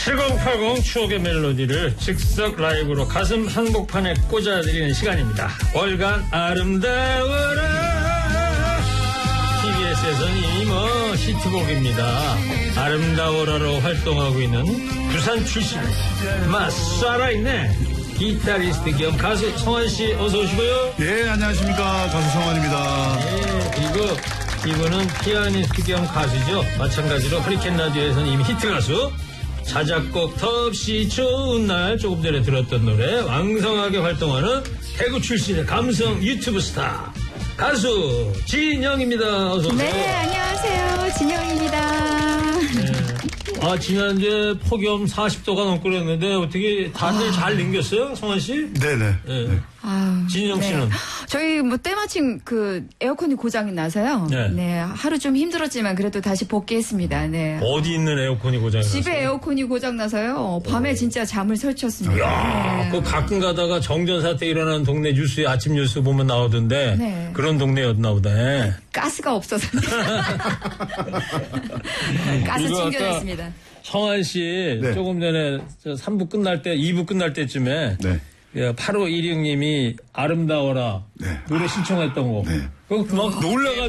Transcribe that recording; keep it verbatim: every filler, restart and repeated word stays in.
칠공팔공 추억의 멜로디를 즉석 라이브로 가슴 한복판에 꽂아드리는 시간입니다. 월간 아름다워라. 티비에스에서는 이미 뭐 히트곡입니다. 아름다워라로 활동하고 있는 부산 출신 마 살아있네 기타리스트 겸 가수 성환씨 어서 오시고요. 예, 안녕하십니까. 가수 성환입니다. 예, 그리고 이분은 피아니스트 겸 가수죠. 마찬가지로 허리케인 라디오에서는 이미 히트 가수, 자작곡 텁시 좋은 날 조금 전에 들었던 노래 왕성하게 활동하는 대구 출신의 감성 유튜브 스타 가수 진영입니다. 어서 오세요. 네, 안녕하세요. 진영입니다. 네. 아, 지난주에 폭염 사십 도가 넘고 그랬는데 어떻게 다들 아... 잘 넘겼어요, 성환 씨? 네네. 네. 네. 아, 진영 씨는? 네. 저희 뭐 때마침 그 에어컨이 고장이 나서요. 네. 네. 하루 좀 힘들었지만 그래도 다시 복귀했습니다. 네. 어디 있는 에어컨이 고장이 났어요? 집에 에어컨이 고장 나서요. 밤에 오. 진짜 잠을 설쳤습니다. 야, 네. 그 가끔 가다가 정전 사태 일어나는 동네 뉴스에 아침 뉴스 보면 나오던데 네. 그런 동네였나 보다. 가스가 없어서. 가스 충전했습니다. 성환 씨 네. 조금 전에 삼 부 끝날 때, 이 부 끝날 때쯤에 네. 팔오일육 님이 아름다워라 네. 노래 신청했던 거. 네. 그거 막 놀라가지고